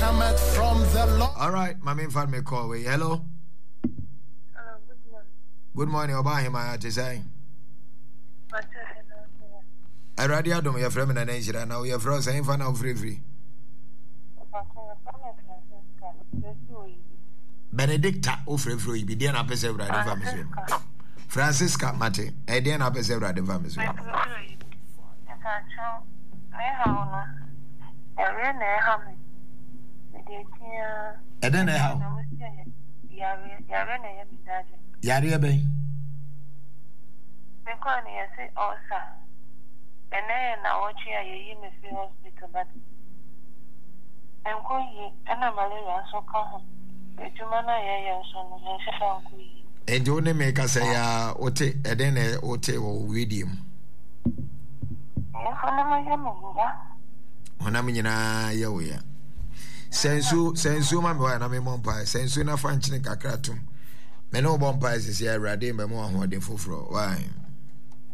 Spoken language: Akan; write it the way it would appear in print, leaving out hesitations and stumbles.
cometh from the Lord. All right, my main fan may call away. Hello. Hello, good morning. Good morning, Obama. I say. I already had your friend and Asia. Now your friends ain't fan out free. Benedicta ofre bi dia na pese Urade family. Francisca Mate, e dia na pese Urade family. Eden e ha. Yare be. Because you say also. And then I watch you in the hospital, but I'm going and I'm malaria so come. And you only make us say, Ote, and then Ote or Widium. When I'm in a year. Sensu, my boy, and I'm a mompire, sensu na functioning a cratum. Meno bompires is here, Radim, but more holding for why?